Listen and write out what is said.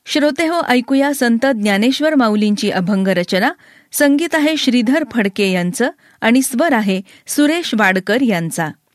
श्रोतेहो, ऐकूया संत ज्ञानेश्वर माऊलींची अभंग रचना. संगीत आहे श्रीधर फडके यांचं आणि स्वर आहे सुरेश वाडकर यांचा.